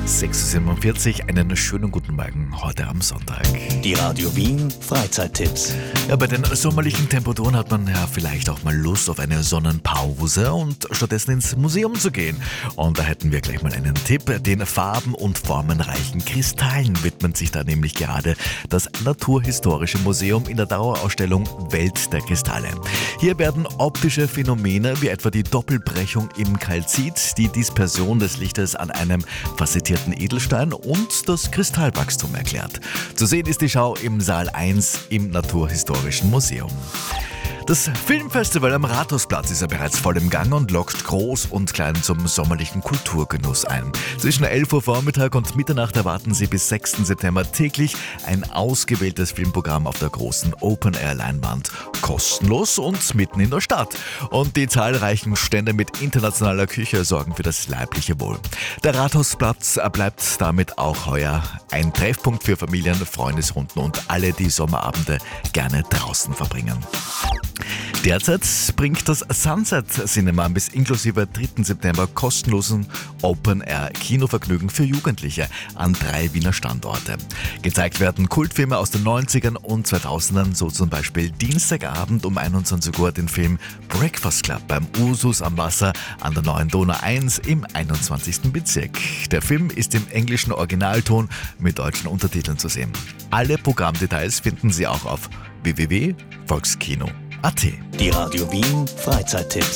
6.47 Uhr, einen schönen guten Morgen heute am Sonntag. Die Radio Wien Freizeittipps. Ja, bei den sommerlichen Temperaturen hat man ja vielleicht auch mal Lust auf eine Sonnenpause und stattdessen ins Museum zu gehen. Und da hätten wir gleich mal einen Tipp. Den farben- und formenreichen Kristallen widmet sich da nämlich gerade das Naturhistorische Museum in der Dauerausstellung Welt der Kristalle. Hier werden optische Phänomene wie etwa die Doppelbrechung im Kalzit, die Dispersion des Lichtes an einem facettierten Edelstein und das Kristallwachstum erklärt. Zu sehen ist die Schau im Saal 1 im Naturhistorischen Museum. Das Filmfestival am Rathausplatz ist ja bereits voll im Gang und lockt Groß und Klein zum sommerlichen Kulturgenuss ein. Zwischen 11 Uhr Vormittag und Mitternacht erwarten Sie bis 6. September täglich ein ausgewähltes Filmprogramm auf der großen Open-Air-Leinwand. Kostenlos und mitten in der Stadt. Und die zahlreichen Stände mit internationaler Küche sorgen für das leibliche Wohl. Der Rathausplatz bleibt damit auch heuer ein Treffpunkt für Familien, Freundesrunden und alle, die Sommerabende gerne draußen verbringen. Derzeit bringt das Sunset Cinema bis inklusive 3. September kostenlosen Open-Air-Kinovergnügen für Jugendliche an 3 Wiener Standorte. Gezeigt werden Kultfilme aus den 90ern und 2000ern, so zum Beispiel Dienstagabend um 21 Uhr den Film Breakfast Club beim Usus am Wasser an der Neuen Donau 1 im 21. Bezirk. Der Film ist im englischen Originalton mit deutschen Untertiteln zu sehen. Alle Programmdetails finden Sie auch auf www.volkskino.at. Die Radio Wien Freizeittipps.